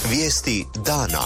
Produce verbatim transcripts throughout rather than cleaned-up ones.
Vijesti dana.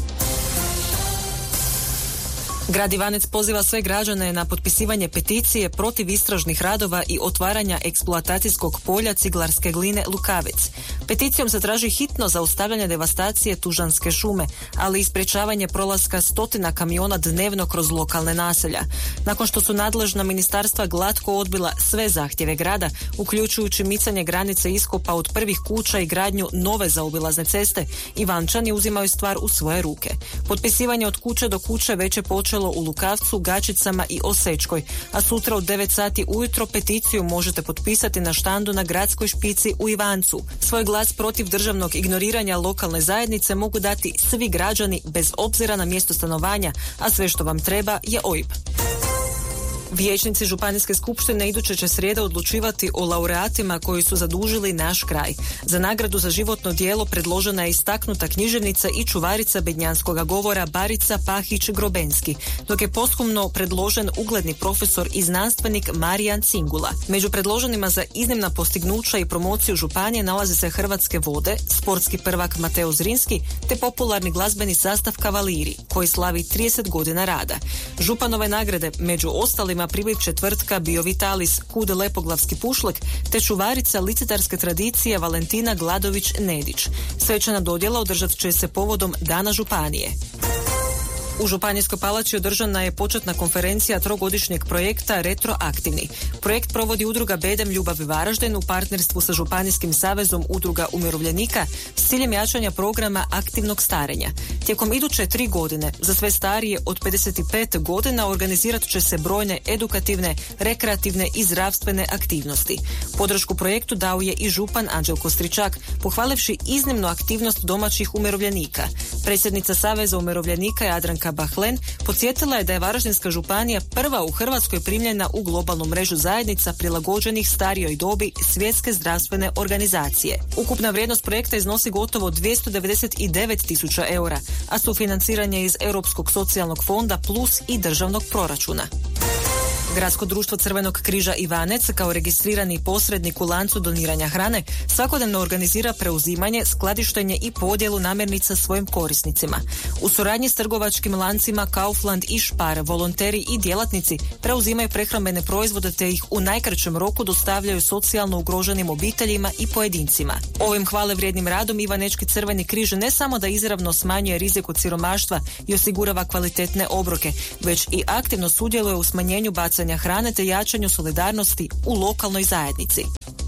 Grad Ivanec poziva sve građane na potpisivanje peticije protiv istražnih radova i otvaranja eksploatacijskog polja ciglarske gline Lukavec. Peticijom se traži hitno zaustavljanje devastacije Tužanske šume, ali i sprječavanje prolaska stotina kamiona dnevno kroz lokalne naselja. Nakon što su nadležna ministarstva glatko odbila sve zahtjeve grada, uključujući micanje granice iskopa od prvih kuća i gradnju nove zaobilazne ceste, Ivančani uzimaju stvar u svoje ruke. Potpisivanje od kuće do kuće već je počelo u Lukavcu, Gačicama i Osečkoj, a sutra od devet sati ujutro peticiju možete potpisati na štandu na gradskoj špici u Ivancu. Svoj glas protiv državnog ignoriranja lokalne zajednice mogu dati svi građani bez obzira na mjesto stanovanja, a sve što vam treba je O I B. Vijećnici Županijske skupštine iduće će srijede odlučivati o laureatima koji su zadužili naš kraj. Za nagradu za životno djelo predložena je istaknuta književnica i čuvarica bednjanskoga govora Barica Pahić-Grobenski, dok je posthumno predložen ugledni profesor i znanstvenik Marijan Cingula. Među predloženima za iznimna postignuća i promociju županije nalaze se Hrvatske vode, sportski prvak Mateo Zrinski te popularni glazbeni sastav Kavaliri, koji slavi trideset godina rada. Županove nagrade među ostalima pribit će tvrtka Biovitalis Kud Lepoglavski pušlek te čuvarica licitarske tradicije Valentina Gladović-Nedić. Svečana dodjela održat će se povodom Dana županije. U Županijskoj palači održana je početna konferencija trogodišnjeg projekta Retroaktivni. Projekt provodi udruga Bedem Ljubav Varaždin u partnerstvu sa Županijskim savezom udruga umirovljenika s ciljem jačanja programa aktivnog starenja. Tijekom iduće tri godine za sve starije od pedeset pet godina organizirat će se brojne edukativne, rekreativne i zdravstvene aktivnosti. Podršku projektu dao je i župan Anđelko Stričak, pohvalivši iznimnu aktivnost domaćih umirovljenika. Predsjednica Saveza umirovljenika Jadranka Bahlen podsjetila je da je Varaždinska županija prva u Hrvatskoj primljena u globalnu mrežu zajednica prilagođenih starijoj dobi Svjetske zdravstvene organizacije. Ukupna vrijednost projekta iznosi gotovo dvjesto devedeset devet tisuća eura, a sufinanciranje iz Europskog socijalnog fonda plus i državnog proračuna. Gradsko društvo Crvenog križa Ivanec kao registrirani posrednik u lancu doniranja hrane svakodnevno organizira preuzimanje, skladištenje i podjelu namirnica svojim korisnicima. U suradnji s trgovačkim lancima Kaufland i Spar volonteri i djelatnici preuzimaju prehrambene proizvode te ih u najkraćem roku dostavljaju socijalno ugroženim obiteljima i pojedincima. Ovim hvale vrijednim radom Ivanečki Crveni križ ne samo da izravno smanjuje rizik od siromaštva i osigurava kvalitetne obroke, već i aktivno sudjeluje u smanjenju bacanja hrane te jačanju solidarnosti u lokalnoj zajednici.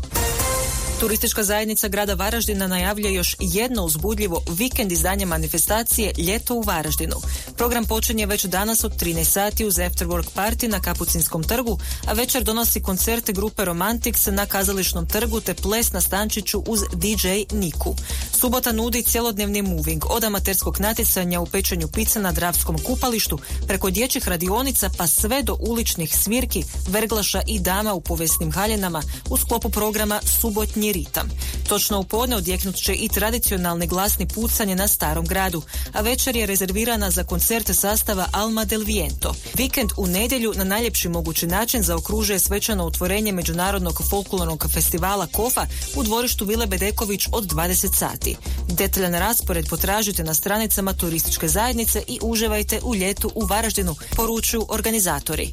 Turistička zajednica grada Varaždina najavljuje još jedno uzbudljivo vikend izdanje manifestacije Ljeto u Varaždinu. Program počinje već danas od trinaest sati uz afterwork party na Kapucinskom trgu, a večer donosi koncerte grupe Romantics na Kazališnom trgu te ples na Stančiću uz D J Niku. Subota nudi cjelodnevni moving od amaterskog natjecanja u pečenju pice na Dravskom kupalištu preko dječjih radionica pa sve do uličnih svirki, verglaša i dama u povijesnim haljenama u sklopu programa Subotnji ritam. Točno u podne odjeknut će i tradicionalni glasni pucanje na Starom gradu, a večer je rezervirana za koncerte sastava Alma del Viento. Vikend u nedjelju na najljepši mogući način zaokružuje svečano otvorenje Međunarodnog folklornog festivala Kofa u dvorištu Vile Bedeković od dvadeset sati. Detaljan raspored potražite na stranicama turističke zajednice i uživajte u ljetu u Varaždinu, poručuju organizatori.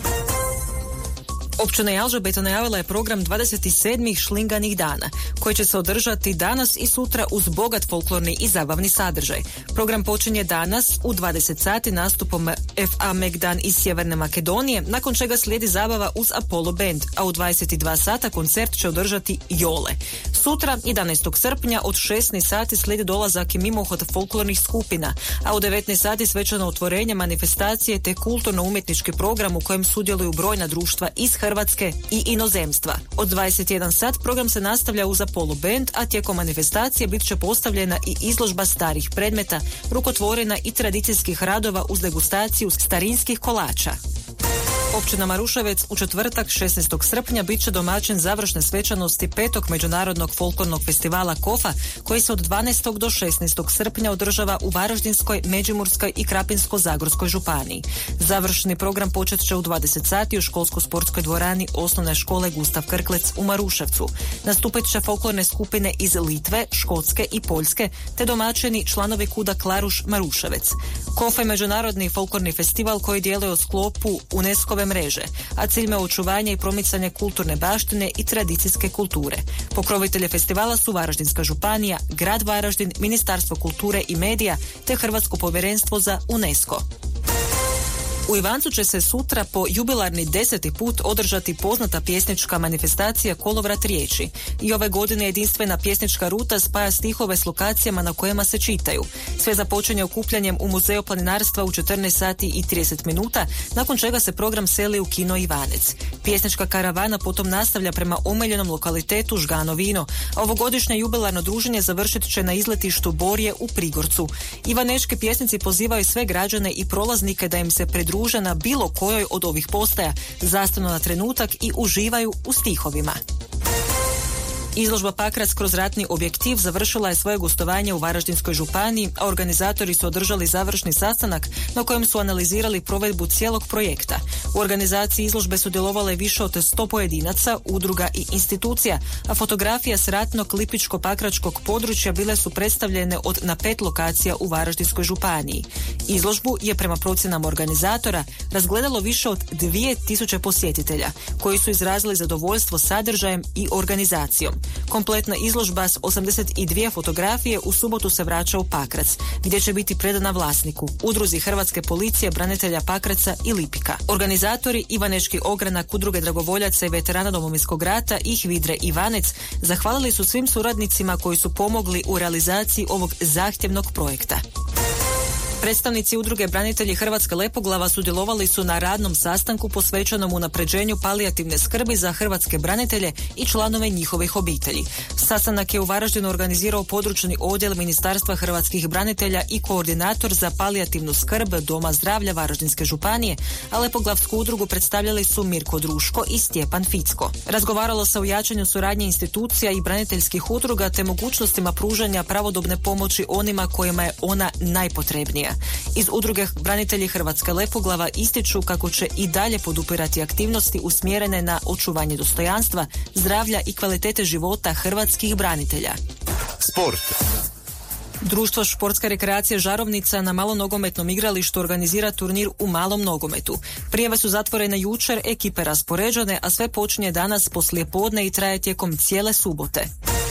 Općina Jalžabeta najavila je program dvadeset sedmih šlinganih dana, koji će se održati danas i sutra uz bogat folklorni i zabavni sadržaj. Program počinje danas u dvadeset sati nastupom F A Megdan iz Sjeverne Makedonije, nakon čega slijedi zabava uz Apollo Band, a u dvadeset dva sata koncert će održati Jole. Sutra, jedanaestog srpnja, od šesnaest sati slijedi dolazak i mimohod folklornih skupina, a u devetnaest sati svečano otvorenje manifestacije te kulturno-umjetnički program u kojem sudjeluju brojna društva iz Hrvatske i inozemstva. Od dvadeset jedan sat program se nastavlja uz Apollo Band, a tijekom manifestacije bit će postavljena i izložba starih predmeta, rukotvorena i tradicijskih radova uz degustaciju starinskih kolača. Općina Maruševec u četvrtak šesnaestog srpnja bit će domaćin završne svečanosti petog međunarodnog folklornog festivala Kofa, koji se od dvanaestog do šesnaestog srpnja održava u Varaždinskoj, Međimurskoj i Krapinsko-zagorskoj županiji. Završni program počet će u dvadeset sati u školsko-sportskoj dvorani osnovne škole Gustav Krklec u Maruševcu. Nastupit će folklorne skupine iz Litve, Škotske i Poljske, te domaćini članovi kuda Klaruš Maruševec. Kofa je međunarodni folklorni festival koji djeluje u sklopu UNESCO-ve mreže, a cilj je očuvanje i promicanje kulturne baštine i tradicijske kulture. Pokrovitelji festivala su Varaždinska županija, grad Varaždin, Ministarstvo kulture i medija te Hrvatsko povjerenstvo za UNESCO. U Ivancu će se sutra po jubilarni deseti put održati poznata pjesnička manifestacija Kolovrat riječi. I ove godine jedinstvena pjesnička ruta spaja stihove s lokacijama na kojima se čitaju. Sve započinje okupljanjem u Muzeju planinarstva u četrnaest sati i trideset minuta, nakon čega se program seli u kino Ivanec. Pjesnička karavana potom nastavlja prema omiljenom lokalitetu Žgano vino, a ovogodišnje jubilarno druženje završit će na izletištu Borje u Prigorcu. Ivanečki pjesnici pozivaju sve građane i prolaznike da im se pridruže na bilo kojoj od ovih postaja, zastanu na trenutak i uživaju u stihovima. Izložba Pakrac kroz ratni objektiv završila je svoje gostovanje u Varaždinskoj županiji, a organizatori su održali završni sastanak na kojem su analizirali provedbu cijelog projekta. U organizaciji izložbe su djelovale više od sto pojedinaca, udruga i institucija, a fotografija s ratnog Lipičko-Pakračkog područja bile su predstavljene od na pet lokacija u Varaždinskoj županiji. Izložbu je prema procjenama organizatora razgledalo više od dvije tisuće posjetitelja, koji su izrazili zadovoljstvo sadržajem i organizacijom. Kompletna izložba s osamdeset dvije fotografije u subotu se vraća u Pakrac, gdje će biti predana vlasniku, udruzi Hrvatske policije, branitelja Pakraca i Lipika. Organizatori Ivanečki ogranak, udruge dragovoljaca i veterana Domovinskog rata i Hvidre Ivanec zahvalili su svim suradnicima koji su pomogli u realizaciji ovog zahtjevnog projekta. Predstavnici udruge Branitelji Hrvatska Lepoglava sudjelovali su na radnom sastanku posvećenom unapređenju palijativne skrbi za hrvatske branitelje i članove njihovih obitelji. Sastanak je u Varaždinu organizirao područni odjel Ministarstva hrvatskih branitelja i koordinator za palijativnu skrb Doma zdravlja Varaždinske županije, a Lepoglavsku udrugu predstavljali su Mirko Druško i Stjepan Ficko. Razgovaralo se o jačanju suradnje institucija i braniteljskih udruga te mogućnostima pružanja pravodobne pomoći onima kojima je ona najpotrebnija. Iz udruge Branitelji Hrvatska Lepoglava ističu kako će i dalje podupirati aktivnosti usmjerene na očuvanje dostojanstva, zdravlja i kvalitete života hrvatskih branitelja. Sport. Društvo Športska rekreacija Žarovnica na malonogometnom igralištu organizira turnir u malom nogometu. Prijave su zatvorene jučer, ekipe raspoređene, a sve počinje danas poslijepodne i traje tijekom cijele subote.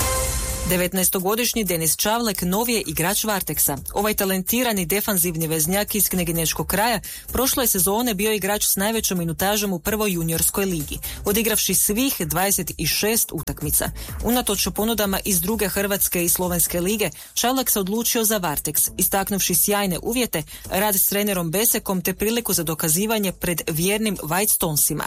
devetnaestogodišnji Denis Čavlek novi je igrač Varteksa. Ovaj talentirani defanzivni veznjak iz Kneginečkog kraja prošle sezone bio igrač s najvećom minutažom u prvoj juniorskoj ligi, odigravši svih dvadeset šest utakmica. Unatoč ponudama iz druge hrvatske i slovenske lige, Čavlek se odlučio za Varteks, istaknuvši sjajne uvjete, rad s trenerom Besekom te priliku za dokazivanje pred vjernim White Stonesima.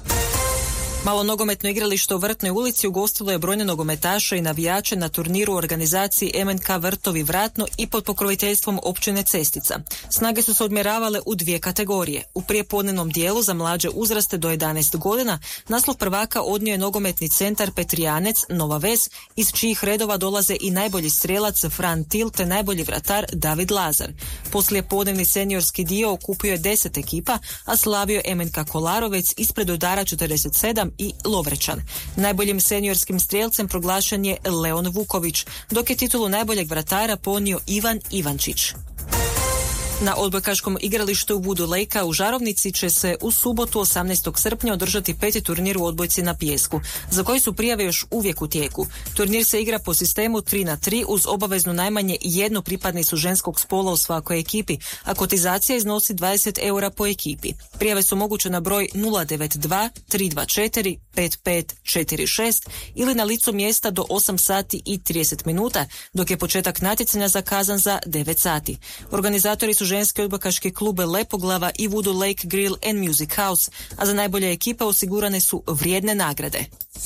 Malo nogometno igralište u Vrtnoj ulici ugostilo je brojne nogometaše i navijače na turniru u organizaciji M N K Vrtovi Vratno i pod pokroviteljstvom općine Cestica. Snage su se odmjeravale u dvije kategorije. U prijepodnevnom dijelu za mlađe uzraste do jedanaest godina naslov prvaka odnio je nogometni centar Petrijanec Nova Ves, iz čijih redova dolaze i najbolji strelac Fran Til te najbolji vratar David Lazar. Poslije podnevni seniorski dio okupio je deset ekipa, a slavio M N K Kolarovec ispred udara četrdeset sedam i Lovrečan. Najboljim seniorskim strijelcem proglašen je Leon Vuković, dok je titulu najboljeg vratara ponio Ivan Ivančić. Na odbojkaškom igralištu Voodoo Lake u Žarovnici će se u subotu osamnaestog srpnja održati peti turnir u odbojci na pijesku, za koji su prijave još uvijek u tijeku. Turnir se igra po sistemu tri na tri uz obaveznu najmanje jednu pripadnicu ženskog spola u svakoj ekipi, a kotizacija iznosi dvadeset eura po ekipi. Prijave su moguće na broj nula devet dva tri dva četiri pet pet četiri šest ili na licu mjesta do osam sati i trideset minuta, dok je početak natjecanja zakazan za devet sati. Organizatori su ženske odbojkaške klube Lepoglava i Voodoo Lake Grill and Music House, a za najbolje ekipe osigurane su vrijedne nagrade.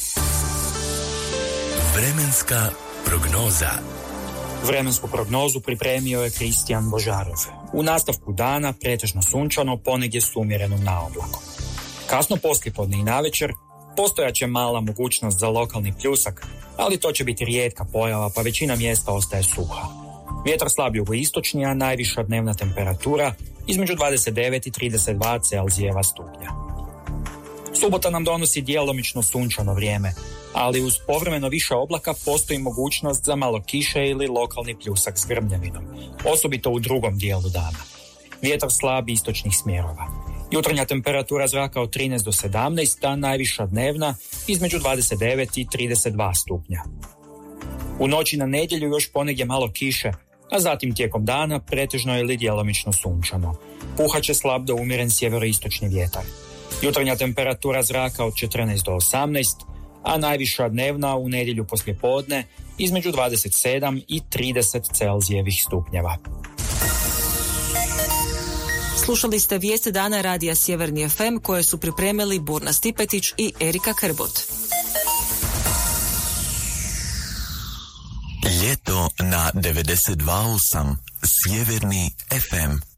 Vremenska prognoza. Vremensku prognozu pripremio je Kristijan Božarov. U nastavku dana pretežno sunčano, ponegdje s umjerenom naoblakom. Kasno poslijepodne i navečer postojaće mala mogućnost za lokalni pljusak, ali to će biti rijetka pojava, pa većina mjesta ostaje suha. Vjetar slab jugoistočni, a najviša dnevna temperatura između dvadeset devet i trideset dva Celzijeva stupnja. Subota nam donosi djelomično sunčano vrijeme, ali uz povremeno više oblaka postoji mogućnost za malo kiše ili lokalni pljusak s grmljavinom, osobito u drugom dijelu dana. Vjetar slab istočnih smjerova. Jutarnja temperatura zraka od trinaest do sedamnaest, a najviša dnevna između dvadeset devet i trideset dva stupnja. U noći na nedjelju još ponegdje malo kiše, a zatim tijekom dana pretežno ili djelomično sunčano. Puhaće slab do umjeren sjeveroistočni vjetar. Jutarnja temperatura zraka od četrnaest do osamnaest, a najviša dnevna u nedjelju poslijepodne između dvadeset sedam i trideset Celzijevih stupnjeva. Slušali ste vijesti dana radija Sjeverni ef em koje su pripremili Burna Stipetić i Erika Krbot. Ljeto na devedeset dva osam Sjeverni ef em.